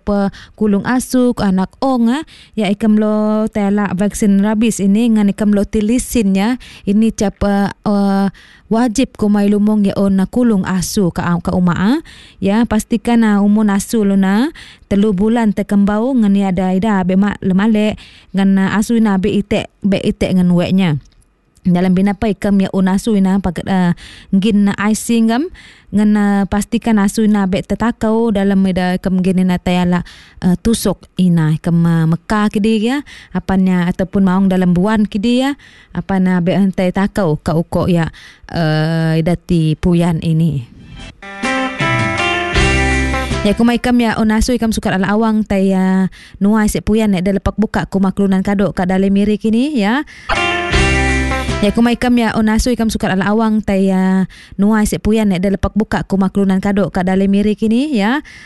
pa kulung asuk anak ong ya ikam lo tela vaksin rabies ini ngan ikam lo tilisin ya ini capa wajib ko mai lumong ya on kulung asu ka uma ya pastikan umun asu lo na 3 bulan tekembau ngan ya ada ida be mak lemale ngan asu na be itek ngan weknya dalam binapa ikam ya unasu ina pakat ngin icing gam ngan pastikan asu ina be tetakau dalam ida ikam ngin na tayala tusuk ina ikam Mekah kidi ya apanya ataupun maung dalam buan kidi ya apana be hentai takau ka uko ya idati puyan ini. Ya kumai ikam ya onasu ikam sukat ala awang taya nuai se puyan da lepak buka ku maklunan kado ka dale miri kini ya. Ya kumai ikam ya onasu ikam sukat ala awang taya nuai se puyan da lepak buka ku maklunan kado ka dale miri kini ya.